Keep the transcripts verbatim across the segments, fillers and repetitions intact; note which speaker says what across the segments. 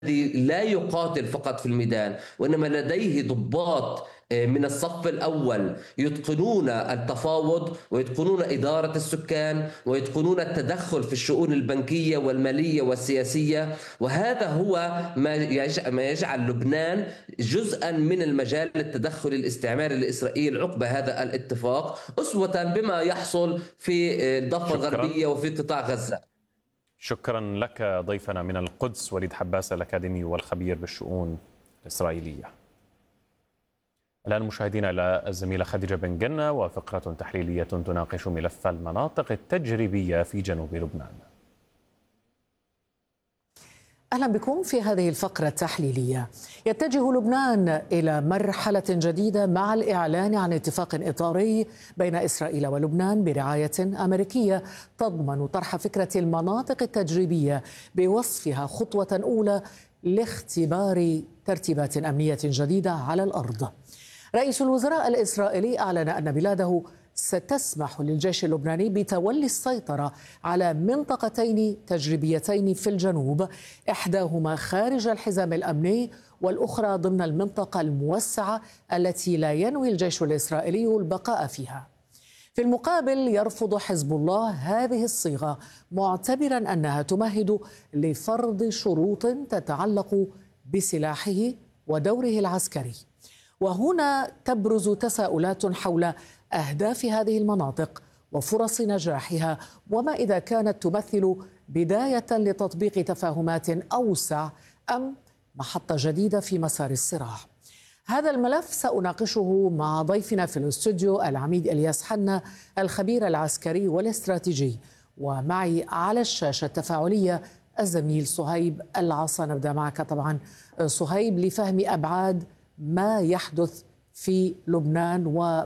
Speaker 1: لا يقاتل فقط في الميدان، وإنما لديه ضباط من الصف الأول يتقنون التفاوض ويتقنون إدارة السكان ويتقنون التدخل في الشؤون البنكية والمالية والسياسية. وهذا هو ما يجعل لبنان جزءا من المجال التدخل الاستعماري الإسرائيلي عقب هذا الاتفاق، أسوة بما يحصل في الضفة الغربية وفي قطاع غزة.
Speaker 2: شكرا لك ضيفنا من القدس وليد حباس الأكاديمي والخبير بالشؤون الإسرائيلية. الآن مشاهدينا إلى الزميلة خديجة بن جنة وفقرة تحليلية تناقش ملف المناطق التجريبية في جنوب لبنان.
Speaker 3: أهلا بكم في هذه الفقرة التحليلية. يتجه لبنان إلى مرحلة جديدة مع الإعلان عن اتفاق إطاري بين إسرائيل ولبنان برعاية أمريكية تضمن طرح فكرة المناطق التجريبية بوصفها خطوة أولى لاختبار ترتيبات أمنية جديدة على الأرض. رئيس الوزراء الإسرائيلي أعلن أن بلاده ستسمح للجيش اللبناني بتولي السيطرة على منطقتين تجريبيتين في الجنوب، إحداهما خارج الحزام الأمني والأخرى ضمن المنطقة الموسعة التي لا ينوي الجيش الإسرائيلي البقاء فيها. في المقابل يرفض حزب الله هذه الصيغة، معتبرا أنها تمهد لفرض شروط تتعلق بسلاحه ودوره العسكري. وهنا تبرز تساؤلات حول أهداف هذه المناطق وفرص نجاحها، وما إذا كانت تمثل بداية لتطبيق تفاهمات أوسع أم محطة جديدة في مسار الصراع. هذا الملف سأناقشه مع ضيفنا في الاستوديو العميد إلياس حنا الخبير العسكري والاستراتيجي، ومعي على الشاشة التفاعلية الزميل صهيب العصا. نبدأ معك طبعا صهيب لفهم أبعاد ما يحدث في لبنان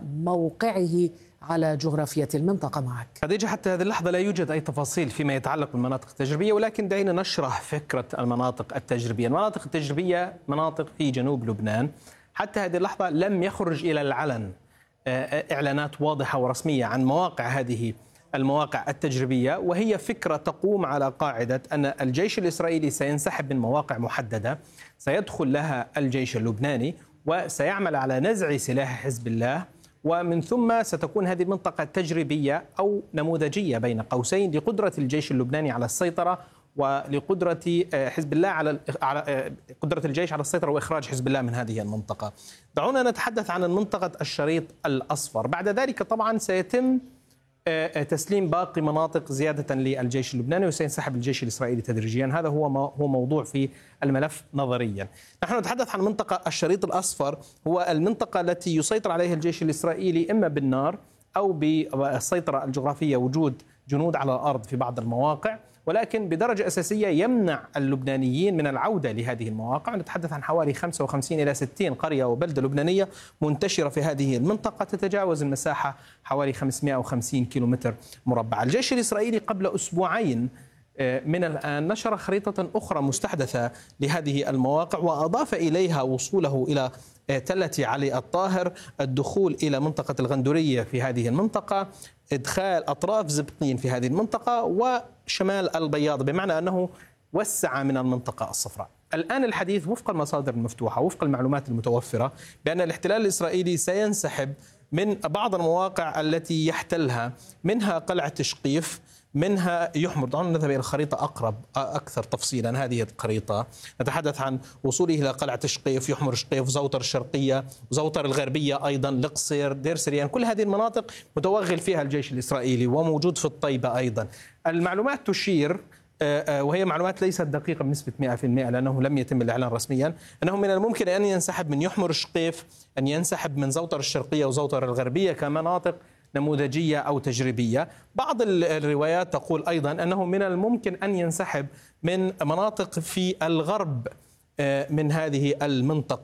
Speaker 3: وموقعه على جغرافية المنطقة. معك
Speaker 4: خديجة. حتى هذه اللحظة لا يوجد أي تفاصيل فيما يتعلق بالمناطق التجريبية، ولكن دعينا نشرح فكرة المناطق التجريبية. المناطق التجريبية مناطق في جنوب لبنان حتى هذه اللحظة لم يخرج إلى العلن إعلانات واضحة ورسمية عن مواقع هذه المواقع التجريبية، وهي فكرة تقوم على قاعدة أن الجيش الإسرائيلي سينسحب من مواقع محددة، سيدخل لها الجيش اللبناني وسيعمل على نزع سلاح حزب الله، ومن ثم ستكون هذه المنطقة تجريبية أو نموذجية بين قوسين لقدرة الجيش اللبناني على السيطرة ولقدرة حزب الله على على قدرة الجيش على السيطرة وإخراج حزب الله من هذه المنطقة. دعونا نتحدث عن منطقة الشريط الأصفر. بعد ذلك طبعا سيتم تسليم باقي مناطق زيادة للجيش اللبناني وسينسحب الجيش الإسرائيلي تدريجيا. هذا هو هو موضوع في الملف نظريا. نحن نتحدث عن منطقة الشريط الأصفر، هو المنطقة التي يسيطر عليها الجيش الإسرائيلي إما بالنار أو بالسيطرة الجغرافية، وجود جنود على الأرض في بعض المواقع، ولكن بدرجة أساسية يمنع اللبنانيين من العودة لهذه المواقع. نتحدث عن حوالي خمسة وخمسين إلى ستين قرية وبلدة لبنانية منتشرة في هذه المنطقة، تتجاوز المساحة حوالي خمسمائة وخمسين كيلومتر مربع. الجيش الإسرائيلي قبل أسبوعين من الآن نشر خريطة أخرى مستحدثة لهذه المواقع، وأضاف إليها وصوله إلى تلة علي الطاهر، الدخول إلى منطقة الغندورية في هذه المنطقة، إدخال أطراف زبقين في هذه المنطقة، وشمال البياض، بمعنى أنه وسع من المنطقة الصفراء. الآن الحديث وفق المصادر المفتوحة وفق المعلومات المتوفرة بأن الاحتلال الإسرائيلي سينسحب من بعض المواقع التي يحتلها، منها قلعة شقيف، منها يحمر. دعونا نذهب إلى الخريطة أقرب أكثر تفصيلا. هذه الخريطة نتحدث عن وصوله إلى قلعة شقيف، يحمر شقيف، زوطر الشرقية، زوطر الغربية أيضا، لقصير، دير سريان. كل هذه المناطق متوغل فيها الجيش الإسرائيلي، وموجود في الطيبة أيضا. المعلومات تشير، وهي معلومات ليست دقيقة بنسبة مئة بالمئة لأنه لم يتم الإعلان رسميا، أنه من الممكن أن ينسحب من يحمر شقيف، أن ينسحب من زوطر الشرقية وزوطر الغربية كمناطق نموذجية أو تجريبية. بعض الروايات تقول أيضا أنه من الممكن أن ينسحب من مناطق في الغرب من هذه المنطقة،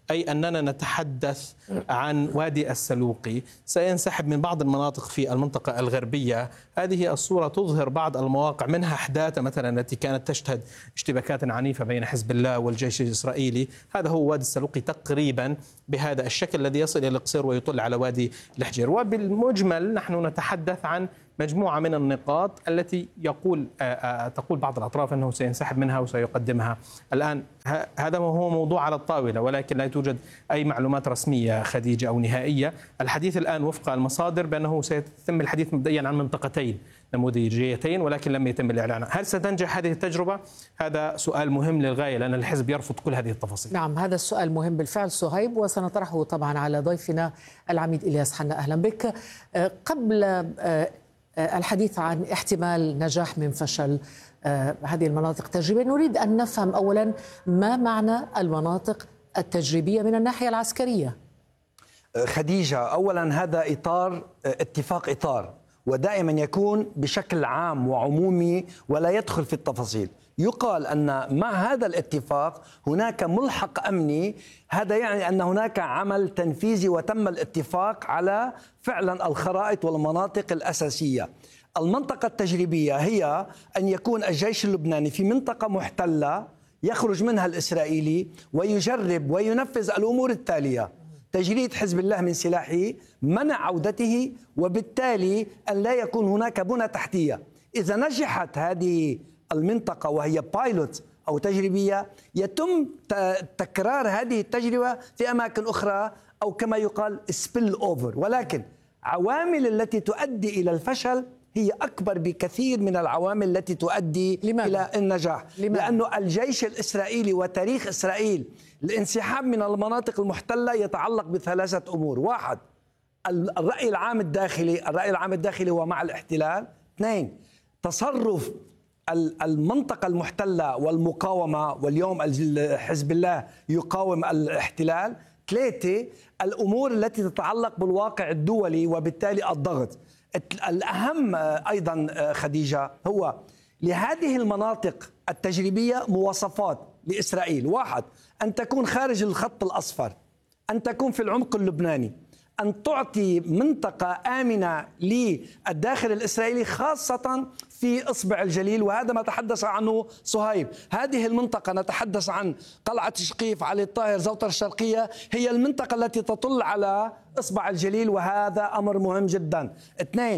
Speaker 4: أي أننا نتحدث عن وادي السلوقي سينسحب من بعض المناطق في المنطقة الغربية. هذه الصورة تظهر بعض المواقع، منها حداثة مثلا التي كانت تشهد اشتباكات عنيفة بين حزب الله والجيش الإسرائيلي. هذا هو وادي السلوقي تقريبا بهذا الشكل الذي يصل إلى القصير ويطل على وادي الحجير. وبالمجمل نحن نتحدث عن مجموعة من النقاط التي يقول تقول بعض الأطراف أنه سينسحب منها وسيقدمها. الآن هذا هو موضوع على الطاولة، ولكن لا توجد أي معلومات رسمية خديجة أو نهائية. الحديث الآن وفق المصادر بأنه سيتم الحديث مبدئيا عن منطقتين نموذجيتين، ولكن لم يتم الإعلان. هل ستنجح هذه التجربة؟ هذا سؤال مهم للغاية، لأن الحزب يرفض كل هذه التفاصيل.
Speaker 3: نعم، هذا السؤال مهم بالفعل صهيب، وسنطرحه طبعا على ضيفنا العميد إلياس حنا. أهلا بك. قبل الحديث عن احتمال نجاح من فشل هذه المناطق التجريبية، نريد أن نفهم أولا ما معنى المناطق التجريبية من الناحية العسكرية.
Speaker 5: خديجة، أولا هذا إطار اتفاق إطار، ودائما يكون بشكل عام وعمومي ولا يدخل في التفاصيل. يقال أن مع هذا الاتفاق هناك ملحق أمني، هذا يعني أن هناك عمل تنفيذي وتم الاتفاق على فعلا الخرائط والمناطق الأساسية. المنطقة التجريبية هي أن يكون الجيش اللبناني في منطقة محتلة يخرج منها الإسرائيلي ويجرب وينفذ الأمور التالية: تجريد حزب الله من سلاحه، منع عودته، وبالتالي أن لا يكون هناك بنى تحتية. إذا نجحت هذه المنطقة وهي بايلوت أو تجريبية، يتم تكرار هذه التجربة في أماكن أخرى، أو كما يقال سبيل أوفر. ولكن عوامل التي تؤدي إلى الفشل هي أكبر بكثير من العوامل التي تؤدي لماذا؟ إلى النجاح. لماذا؟ لأنه الجيش الإسرائيلي وتاريخ إسرائيل الانسحاب من المناطق المحتلة يتعلق بثلاثة أمور: واحد، الرأي العام الداخلي، الرأي العام الداخلي هو مع الاحتلال. اثنين، تصرف المنطقة المحتلة والمقاومة، واليوم حزب الله يقاوم الاحتلال. ثلاثة، الأمور التي تتعلق بالواقع الدولي وبالتالي الضغط. الأهم أيضا خديجة هو لهذه المناطق التجريبية مواصفات لإسرائيل: واحد، أن تكون خارج الخط الأصفر، أن تكون في العمق اللبناني، أن تعطي منطقة آمنة للداخل الإسرائيلي خاصة في إصبع الجليل، وهذا ما تحدث عنه صهيب. هذه المنطقة نتحدث عن قلعة شقيف، علي الطاهر، زوطر الشرقية، هي المنطقة التي تطل على إصبع الجليل، وهذا أمر مهم جدا. اثنين،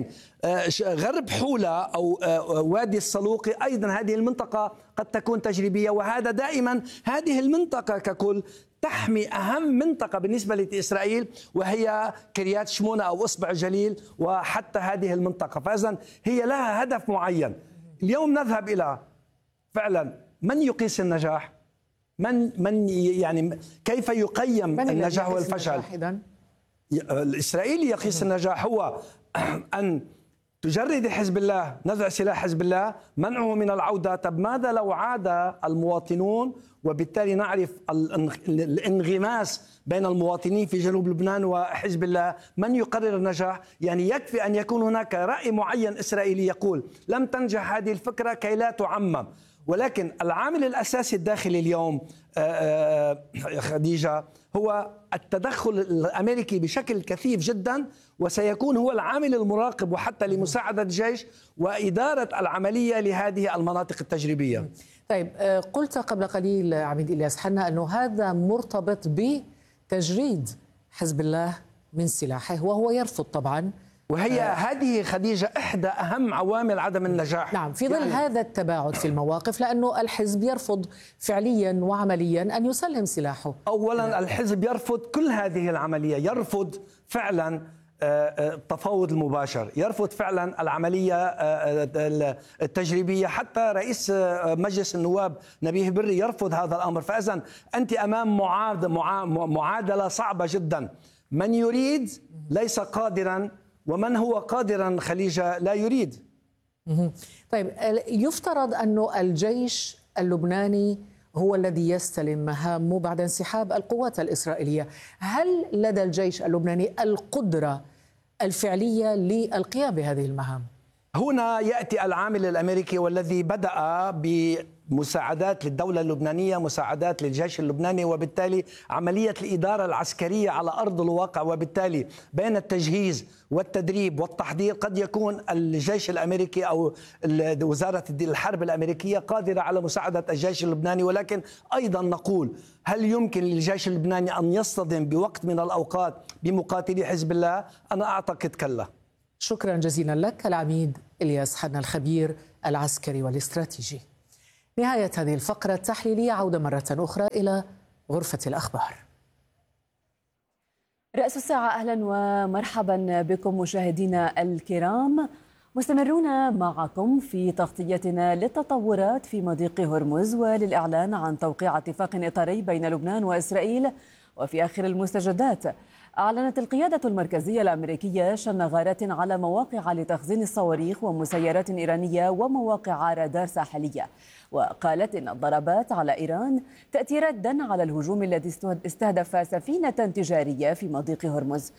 Speaker 5: غرب حولة أو وادي السلوقي، أيضا هذه المنطقة قد تكون تجريبية، وهذا دائما هذه المنطقة ككل تحمي أهم منطقة بالنسبة لإسرائيل وهي كريات شمونة أو إصبع الجليل، وحتى هذه المنطقة. فإذن هي لها هدف معين. اليوم نذهب إلى فعلا من يقيس النجاح، من من يعني كيف يقيم النجاح والفشل. الإسرائيلي يقيس النجاح هو أن تجرد حزب الله، نزع سلاح حزب الله، منعه من العودة. طب ماذا لو عاد المواطنون؟ وبالتالي نعرف الانغماس بين المواطنين في جنوب لبنان وحزب الله. من يقرر النجاح؟ يعني يكفي أن يكون هناك رأي معين إسرائيلي يقول لم تنجح هذه الفكرة كي لا تعمم. ولكن العامل الأساسي الداخلي اليوم خديجة هو التدخل الأمريكي بشكل كثيف جدا، وسيكون هو العامل المراقب وحتى لمساعدة الجيش وإدارة العملية لهذه المناطق التجريبية.
Speaker 3: طيب، قلت قبل قليل عميد إلياس حنا أنه هذا مرتبط بتجريد حزب الله من سلاحه، وهو يرفض طبعا،
Speaker 5: وهي آه هذه خديجة إحدى أهم عوامل عدم النجاح.
Speaker 3: نعم، في ظل يعني هذا التباعد في المواقف، لأنه الحزب يرفض فعليا وعمليا أن يسلم سلاحه.
Speaker 5: أولا الحزب يرفض كل هذه العملية، يرفض فعلا التفاوض المباشر، يرفض فعلا العملية التجريبية. حتى رئيس مجلس النواب نبيه بري يرفض هذا الأمر. فإذن أنت أمام معادلة صعبة جدا. من يريد ليس قادرا، ومن هو قادرا خليجة لا يريد.
Speaker 3: طيب، يفترض أن الجيش اللبناني هو الذي يستلم مهامه بعد انسحاب القوات الإسرائيلية. هل لدى الجيش اللبناني القدرة الفعلية للقيام بهذه المهام؟
Speaker 5: هنا يأتي العامل الأمريكي والذي بدأ بمساعدات للدولة اللبنانية، مساعدات للجيش اللبناني، وبالتالي عملية الإدارة العسكرية على أرض الواقع، وبالتالي بين التجهيز والتدريب والتحضير قد يكون الجيش الأمريكي أو وزارة الحرب الأمريكية قادرة على مساعدة الجيش اللبناني. ولكن أيضا نقول هل يمكن للجيش اللبناني أن يصطدم بوقت من الأوقات بمقاتلي حزب الله؟ أنا أعتقد كلا.
Speaker 3: شكرا جزيلا لك العميد إلياس حنا الخبير العسكري والاستراتيجي. نهاية هذه الفقرة التحليلية، عودة مرة أخرى إلى غرفة الأخبار.
Speaker 6: رأس الساعة، أهلا ومرحبا بكم مشاهدينا الكرام، مستمرون معكم في تغطيتنا للتطورات في مضيق هرمز وللإعلان عن توقيع اتفاق إطاري بين لبنان وإسرائيل. وفي آخر المستجدات، أعلنت القيادة المركزية الأمريكية شن غارات على مواقع لتخزين الصواريخ ومسيرات إيرانية ومواقع رادار ساحلية، وقالت إن الضربات على إيران تأتي ردا على الهجوم الذي استهدف سفينة تجارية في مضيق هرمز.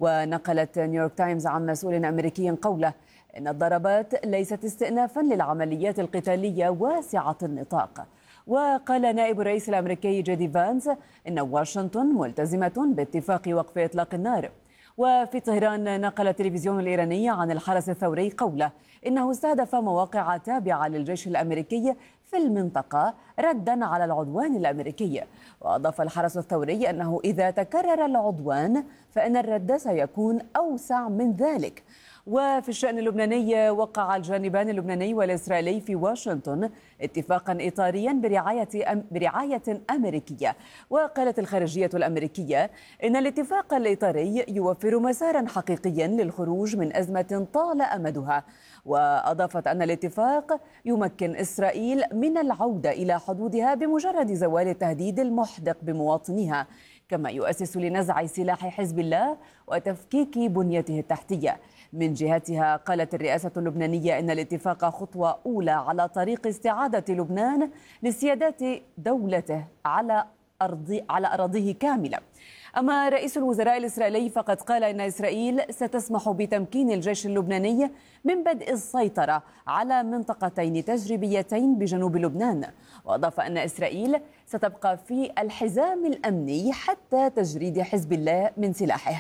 Speaker 6: ونقلت نيويورك تايمز عن مسؤول أمريكي قوله إن الضربات ليست استئنافا للعمليات القتالية واسعة النطاق. وقال نائب الرئيس الأمريكي جيدي فانس إن واشنطن ملتزمة باتفاق وقف إطلاق النار. وفي طهران، نقل التلفزيون الإيراني عن الحرس الثوري قوله إنه استهدف مواقع تابعة للجيش الأمريكي في المنطقة ردا على العدوان الأمريكي. وأضاف الحرس الثوري أنه إذا تكرر العدوان فإن الرد سيكون أوسع من ذلك. وفي الشأن اللبناني، وقع الجانبان اللبناني والإسرائيلي في واشنطن اتفاقا إطاريا برعاية, أم برعاية أمريكية. وقالت الخارجية الأمريكية إن الاتفاق الإطاري يوفر مسارا حقيقيا للخروج من أزمة طال أمدها. وأضافت أن الاتفاق يمكن إسرائيل من العودة إلى حدودها بمجرد زوال التهديد المحدق بمواطنيها، كما يؤسس لنزع سلاح حزب الله وتفكيك بنيته التحتية. من جهتها، قالت الرئاسة اللبنانية إن الاتفاق خطوة أولى على طريق استعادة لبنان لسيادات دولته على أرض على أراضيه كاملة. أما رئيس الوزراء الإسرائيلي فقد قال إن إسرائيل ستسمح بتمكين الجيش اللبناني من بدء السيطرة على منطقتين تجريبيتين بجنوب لبنان. وأضاف أن إسرائيل ستبقى في الحزام الأمني حتى تجريد حزب الله من سلاحه.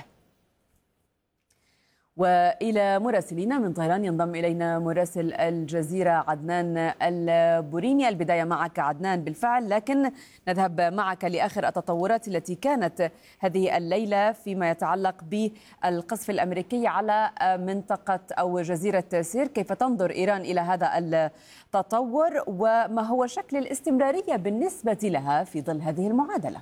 Speaker 6: وإلى مراسلين من طهران ينضم إلينا مراسل الجزيرة عدنان البوريني. البداية معك عدنان بالفعل، لكن نذهب معك لآخر التطورات التي كانت هذه الليلة فيما يتعلق بالقصف الأمريكي على منطقة أو جزيرة سير. كيف تنظر إيران إلى هذا التطور، وما هو شكل الاستمرارية بالنسبة لها في ظل هذه المعادلة؟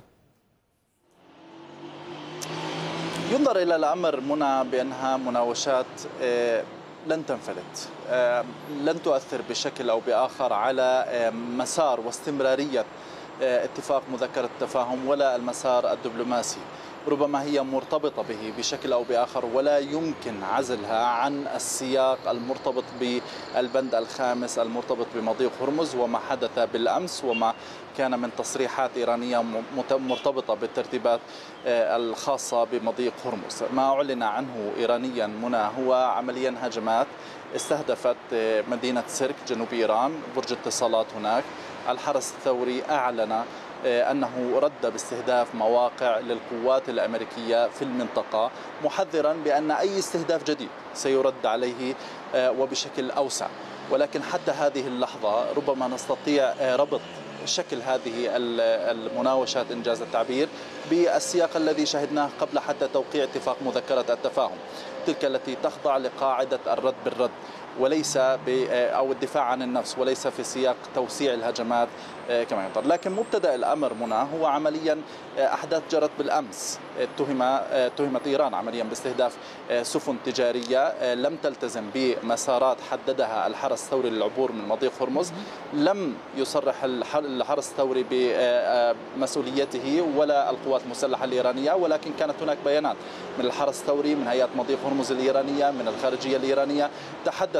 Speaker 7: ينظر إلى الأمر منى بأنها مناوشات لن تنفلت، لن تؤثر بشكل أو بآخر على مسار واستمرارية اتفاق مذكرة التفاهم ولا المسار الدبلوماسي. ربما هي مرتبطة به بشكل أو بآخر، ولا يمكن عزلها عن السياق المرتبط بالبند الخامس المرتبط بمضيق هرمز وما حدث بالأمس وما كان من تصريحات إيرانية مرتبطة بالترتيبات الخاصة بمضيق هرمز. ما أعلن عنه إيرانيا منى هو عمليا هجمات استهدفت مدينة سيرك جنوب إيران، برج اتصالات هناك. الحرس الثوري أعلن أنه رد باستهداف مواقع للقوات الأمريكية في المنطقة، محذرا بأن أي استهداف جديد سيرد عليه وبشكل أوسع. ولكن حتى هذه اللحظة ربما نستطيع ربط شكل هذه المناوشات إنجاز التعبير بالسياق الذي شهدناه قبل حتى توقيع اتفاق مذكرة التفاهم، تلك التي تخضع لقاعدة الرد بالرد وليس أو الدفاع عن النفس، وليس في سياق توسيع الهجمات كما ينظر. لكن مبتدأ الأمر منى هو عمليا أحداث جرت بالأمس. اتهم اتهمت إيران عمليا باستهداف سفن تجارية لم تلتزم بمسارات حددها الحرس الثوري للعبور من مضيق هرمز. لم يصرح الحرس الثوري بمسؤوليته ولا القوات المسلحة الإيرانية، ولكن كانت هناك بيانات من الحرس الثوري، من هيئة مضيق هرمز الإيرانية، من الخارجية الإيرانية، تحدث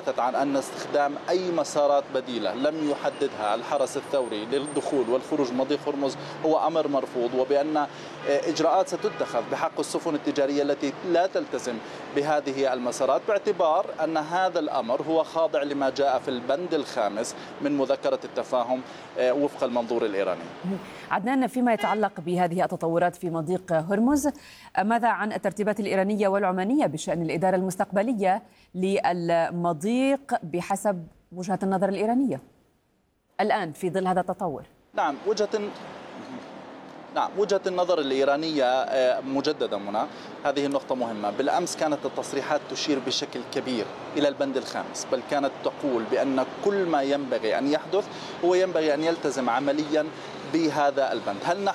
Speaker 7: تحدثت عن أن استخدام أي مسارات بديلة لم يحددها الحرس الثوري للدخول والخروج من مضيق هرمز هو أمر مرفوض، وبأن إجراءات ستتخذ بحق السفن التجارية التي لا تلتزم بهذه المسارات، باعتبار أن هذا الأمر هو خاضع لما جاء في البند الخامس من مذكرة التفاهم وفق المنظور الإيراني.
Speaker 6: عدنان، فيما يتعلق بهذه التطورات في مضيق هرمز، ماذا عن الترتيبات الإيرانية والعمانية بشأن الإدارة المستقبلية للمضيق بحسب وجهة النظر الإيرانية الآن في ظل هذا التطور؟
Speaker 7: نعم، وجهة نعم وجهة النظر الإيرانية مجددا منى، هذه النقطة مهمة. بالأمس كانت التصريحات تشير بشكل كبير إلى البند الخامس، بل كانت تقول بأن كل ما ينبغي أن يحدث هو ينبغي أن يلتزم عمليا بهذا البند. هل